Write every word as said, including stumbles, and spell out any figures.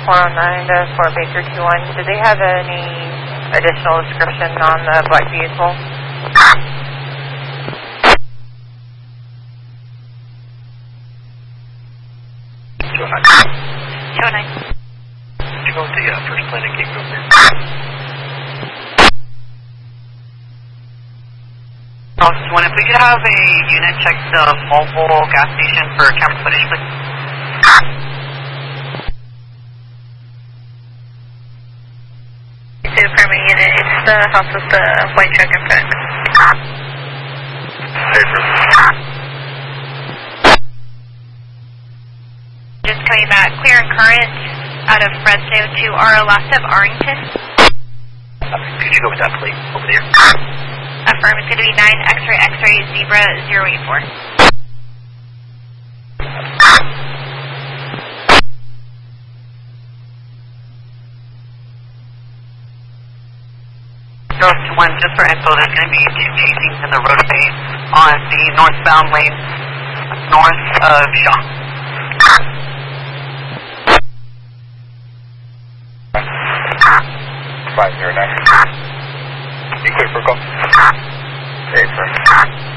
four oh nine to Fort Baker two one. Did they have any additional description on the black vehicle? two oh nine. two oh nine. Did you go to the uh, first planet gate over there? Officer one, if we could have a unit check the mobile gas station for camera footage, please. To the permit unit, it's the house with the white truck in front. Just coming back, clear and current out of Fresno to our last of Arlington. Could you go with that plate over there? Affirm, it's going to be nine X-ray X-ray Zebra zero eight four. Officer one, just for info, there's going to be two chasing in the roadway on the northbound lane north of Shaw. five zero nine. You clear for call? Hey, sir.